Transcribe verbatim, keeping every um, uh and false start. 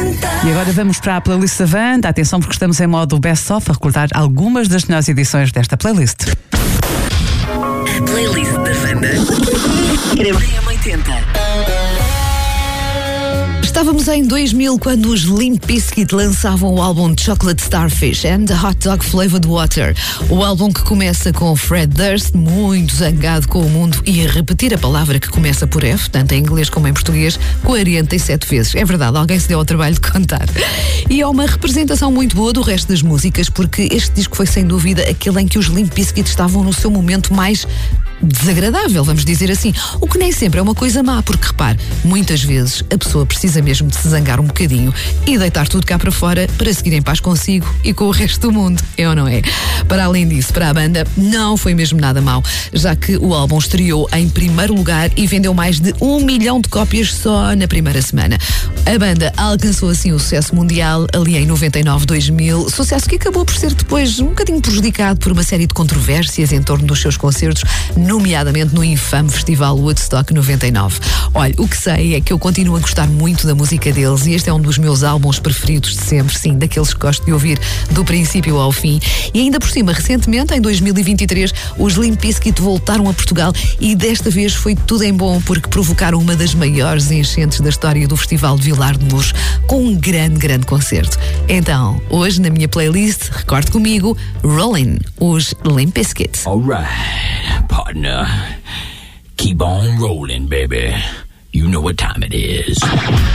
E agora vamos para a playlist da Wanda. Atenção, porque estamos em modo best-of a recordar algumas das melhores edições desta playlist. A playlist da Wanda. oitenta. Estávamos em dois mil quando os Limp Bizkit lançavam o álbum Chocolate Starfish and the Hot Dog Flavored Water. O álbum que começa com Fred Durst, muito zangado com o mundo, e a repetir a palavra que começa por F, tanto em inglês como em português, quarenta e sete vezes. É verdade, alguém se deu ao trabalho de contar. E é uma representação muito boa do resto das músicas, porque este disco foi sem dúvida aquele em que os Limp Bizkit estavam no seu momento mais desagradável, vamos dizer assim, o que nem sempre é uma coisa má, porque repare, muitas vezes a pessoa precisa mesmo de se zangar um bocadinho e deitar tudo cá para fora para seguir em paz consigo e com o resto do mundo, é ou não é? Para além disso, para a banda não foi mesmo nada mau, já que o álbum estreou em primeiro lugar e vendeu mais de um milhão de cópias só na primeira semana. A banda alcançou assim o sucesso mundial ali em noventa e nove, dois mil, sucesso que acabou por ser depois um bocadinho prejudicado por uma série de controvérsias em torno dos seus concertos, nomeadamente no infame Festival Woodstock noventa e nove. Olha, o que sei é que eu continuo a gostar muito da música deles e este é um dos meus álbuns preferidos de sempre, sim, daqueles que gosto de ouvir do princípio ao fim. E ainda por cima, recentemente, em dois mil e vinte e três, os Limp Bizkit voltaram a Portugal e desta vez foi tudo em bom porque provocaram uma das maiores enchentes da história do Festival de Vilar de Mouros com um grande, grande concerto. Então, hoje na minha playlist, recorde comigo, Rollin', os Limp Bizkit. Alright, partner. Keep on rolling, baby. You know what time it is.